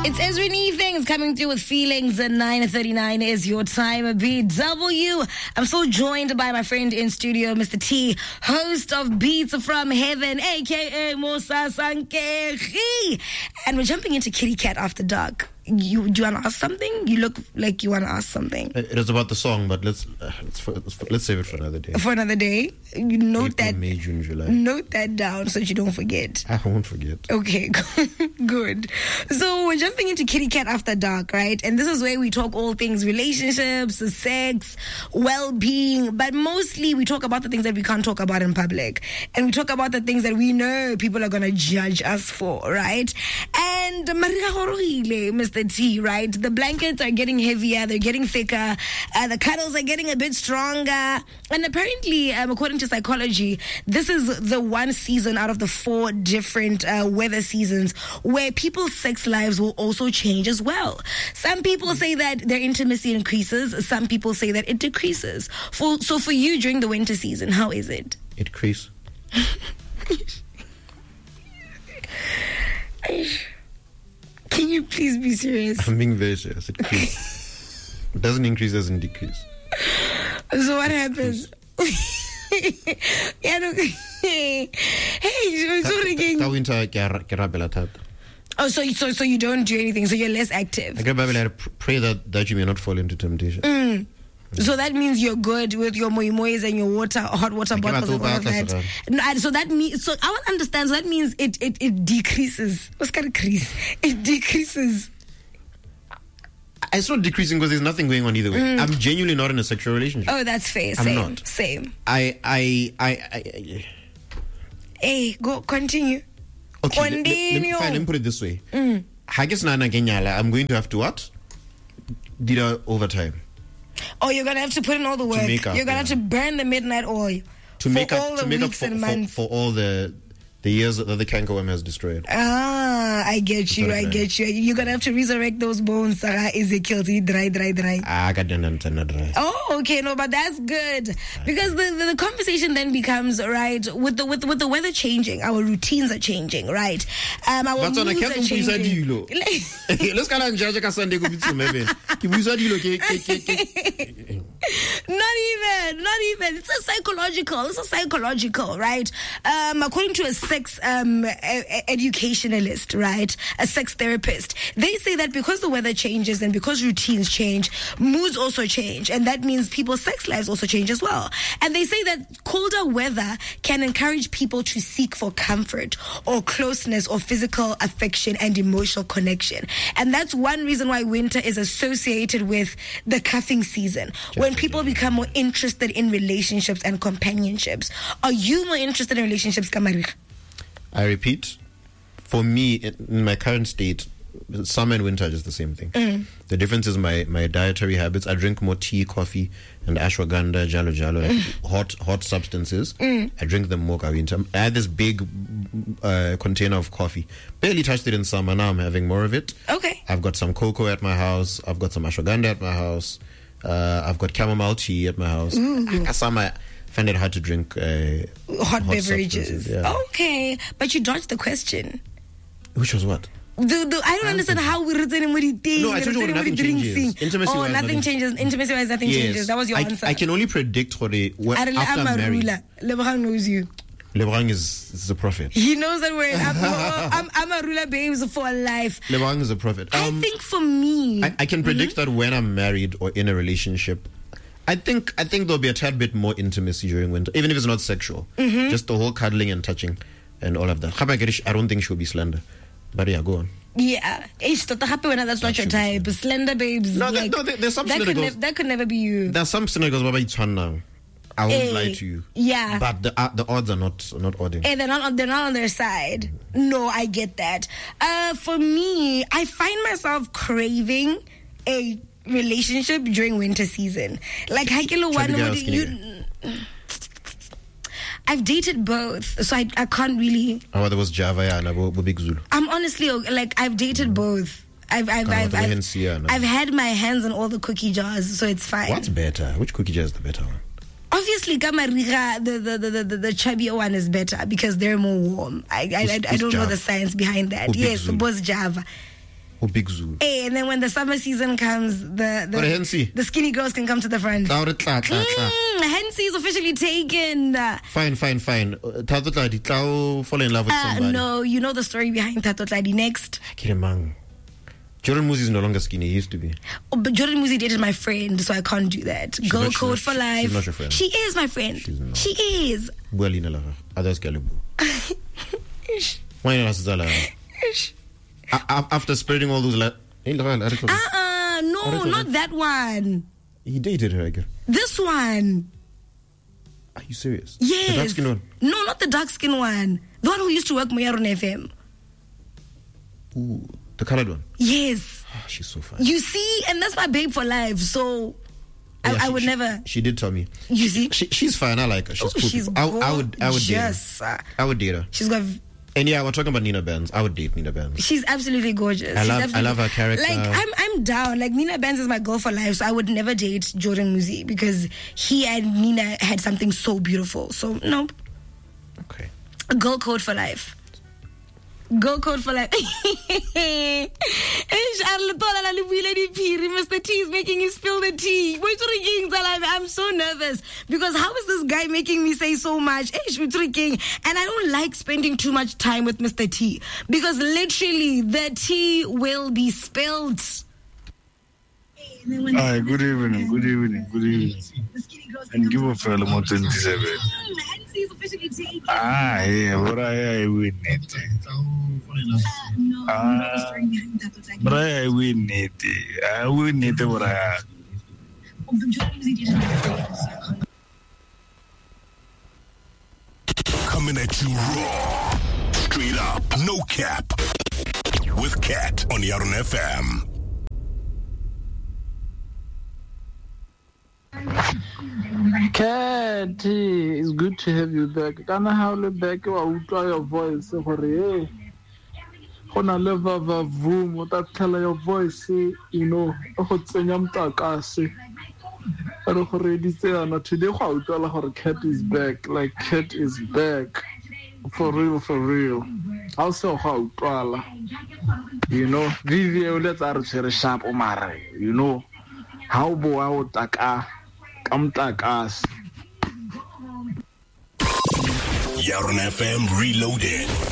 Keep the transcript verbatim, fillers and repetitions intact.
It's Ezra Things coming through with feelings at nine thirty-nine is your time. B W. I'm so joined by my friend in studio, Mister T, host of Beats from Heaven, aka Musa Sankehi. And we're jumping into Kitty Cat After Dark. You do you want to ask something? You look like you want to ask something. It is about the song, but let's uh, let's, for, let's let's save it for another day. For another day, you note April, that. May, June, July. Note that down so that you don't forget. I won't forget. Okay, good. So we're jumping into Kitty Cat After Dark, right? And this is where we talk all things relationships, sex, well-being, but mostly we talk about the things that we can't talk about in public, and we talk about the things that we know people are gonna judge us for, right? And Mister T, right? The blankets are getting heavier, they're getting thicker, uh, the cuddles are getting a bit stronger, and apparently, um, according to psychology, this is the one season out of the four different uh, weather seasons where people's sex lives will also change as well. Some people say that their intimacy increases, some people say that it decreases. For, so for you during the winter season, how is it? It decreases. Can you please be serious? I'm being very serious. It decreases. It doesn't increase, it doesn't decrease. So what happens? Yeah, no, hey, so again. Oh, so so so you don't do anything, so you're less active. I pray that, that you may not fall into temptation. Mm. So that means you're good with your moi mois and your water, hot water bottles and all of that. No, so that means, so I want to understand. So that means it it, it decreases. What's kind of decrease? It decreases. It's not decreasing because there's nothing going on either way. Mm. I'm genuinely not in a sexual relationship. Oh, that's fair. I'm Same. not. Same. I I I. I, I hey, go continue. Okay, continue. Let, let, fine, let me put it this way. Mm. I'm going to have to what? Did I overtime? Oh, you're gonna have to put in all the work. To make up, you're gonna yeah. have to burn the midnight oil to for make up, all the to make weeks up for, and months. For, for all the the years that the cankerworm has destroyed. Ah, I get you. I get you. You're gonna have to resurrect those bones, Sarah Ezekiel. Dry, dry, dry. Ah, I got dry. Oh, okay, no, but that's good because the, the the conversation then becomes right with the with with the weather changing, our routines are changing, right? Um, our but moods are changing. Let's go and judge Sunday go Not even, not even. It's a psychological. It's a psychological, right? Um, according to a sex um, a- educationalist, right, a sex therapist, they say that because the weather changes and because routines change, moods also change, and that means people's sex lives also change as well. And they say that colder weather can encourage people to seek for comfort or closeness or physical affection and emotional connection. And that's one reason why winter is associated with the cuffing season, when people become more interested in relationships and companionships. Are you more interested in relationships, Kamari? I repeat, for me, in my current state, summer and winter are just the same thing. Mm. The difference is my, my dietary habits. I drink more tea, coffee, and ashwagandha, jalo jalo, like mm. hot hot substances. Mm. I drink them more winter. I had this big uh, container of coffee. Barely touched it in summer. Now I'm having more of it. Okay. I've got some cocoa at my house. I've got some ashwagandha at my house. Uh, I've got chamomile tea at my house. I, I find it hard to drink uh, hot, hot beverages. Yeah. Okay, but you dodged the question. Which was what? The, the, I don't I understand how we're returning with the thing. No, I told you nothing changes. Intimacy oh, wise, nothing, nothing changes. Intimacy wise, nothing yes. changes. That was your I, answer. I can only predict what a what, I, after I'm I'm married. Lebrang knows you. Lebrang is, is a prophet. He knows that we're I'm, I'm a ruler babes for life. Lebrang is a prophet. Um, I think for me, I, I can predict mm-hmm. that when I'm married or in a relationship, I think I think there'll be a tad bit more intimacy during winter, even if it's not sexual. Mm-hmm. Just the whole cuddling and touching and all of that. I don't think she'll be slender. But yeah, go on. Yeah. That's not your type. Slender babes. No, like, no there's some that slender could, girls. ne- that could never be you. There's some slender girls, Baba Ichan now. I won't hey, lie to you. Yeah. But the uh, the odds are not not odding. Hey, they're not on, they're not on their side. No, I get that. Uh, for me, I find myself craving a relationship during winter season. Like Hakilo one you I've dated both, so I I can't really. Oh, there was Java yeah, and Big Zulu. I'm honestly like I've dated both. I've I've I've, I've, I've, I've had my hands on all the cookie jars, so it's fine. What's better? Which cookie jar is the better one? Obviously, Kamariga, the the, the, the, the chubbier one is better because they're more warm. I I, I, I don't Java? know the science behind that. Oh, yes, Boss Java. Oh, big zoo. Hey, and then when the summer season comes, the the, Hensi. the skinny girls can come to the front. Tla, tla, tla, tla. Mm, Hensi is officially taken. Uh, Fine, fine, fine. Thato Tladi, tla fall in love with somebody. no, you know the story behind Thato Tladi. Next. Kiremang. Jordan Muzi is no longer skinny. He used to be. Oh, but Jordan Muzi dated my friend, so I can't do that. She's Girl not- she's code not- for she's life. not your friend. She is my friend. She's not. She is. Bualina la. Others Galibu. Why not Zala? After spreading all those. La- Uh-uh, no, not that one. He dated her again. This one. Are you serious? Yes. The dark skin one. No, not the dark skin one. The one who used to work Moya on F M. Ooh, the colored one. Yes. Oh, she's so fine. You see, and that's my babe for life. So Yeah, I, I she- would she- never. She did tell me. You see, She, she's fine. I like her. She's Oh, cool. she's I, I would. I would date her. gorgeous. I would date her. She's got. And yeah, we're talking about Nina Benz. I would date Nina Benz. She's absolutely gorgeous. I She's love- I absolutely- love her character. Like I'm, I'm down. Like Nina Benz is my girl for life. So I would never date Jordan Muzi because he and Nina had something so beautiful. So no, Okay. girl code for life. Girl code for life. Mister T is making you spill the tea. I'm so nervous because how is this guy making me say so much? And I don't like spending too much time with Mister T because literally the tea will be spilled. Hi, good evening, good evening, good evening. And give a fellow more twenty-seven. Ah, yeah, but I win it. Ah, but I win it. I win it, but I. Coming at you raw, straight up, no cap. With Cat on Yaron F M. Cat, it's good to have you back. Kana how le back wa utlwa your voice gore hey. Gona le va va vum o ta tell your voice, you know, go tsenya mtakase. Pero gore di tsena today go utlwa gore Cat is back, like Cat is back. For real, for real. How so go utlwa? You know, Vivi o let's are share sharp o mare, you know. How bo wa o taka kamtakas. Yaron F M Reloaded.